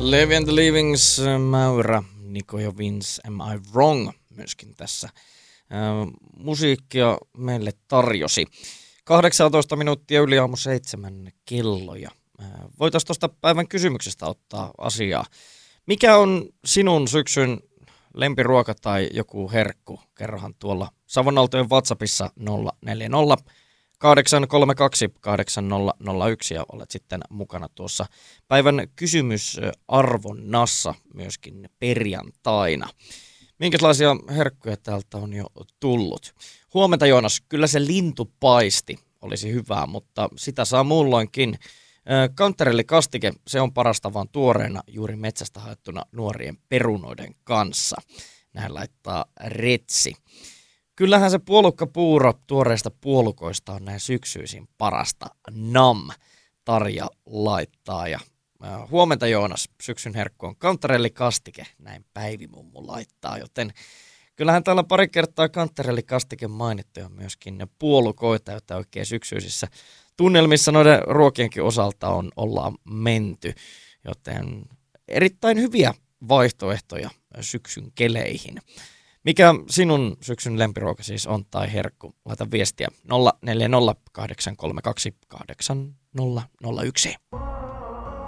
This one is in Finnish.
Levi and the Leavings, Mäyrä, Niko ja Vince, Am I Wrong myöskin tässä musiikkia meille tarjosi. 18 minuuttia yli aamu 7 kelloja. Voitaisiin tuosta päivän kysymyksestä ottaa asiaa. Mikä on sinun syksyn lempiruoka tai joku herkku? Kerrohan tuolla Savonaltojen WhatsAppissa 040 832 8001 ja olet sitten mukana tuossa päivän kysymysarvonnassa myöskin perjantaina. Minkälaisia herkkuja täältä on jo tullut? Huomenta Joonas, kyllä se lintupaisti olisi hyvää, mutta sitä saa muulloinkin. Kantarellikastike, se on parasta vaan tuoreena juuri metsästä haettuna nuorien perunoiden kanssa. Näin laittaa Retsi. Kyllähän se puolukkapuuro tuoreista puolukoista on näin syksyisin parasta. Nam, Tarja laittaa. Ja huomenta Joonas, syksyn herkku on kantarellikastike, näin Päivimummu laittaa. Joten kyllähän täällä pari kertaa kantarellikastike mainittu ja myöskin ne puolukoita, joita oikein syksyisissä tunnelmissa noiden ruokienkin osalta ollaan menty. Joten erittäin hyviä vaihtoehtoja syksyn keleihin. Mikä sinun syksyn lempiruoka siis on tai herkku? Laita viestiä 040 832 8001.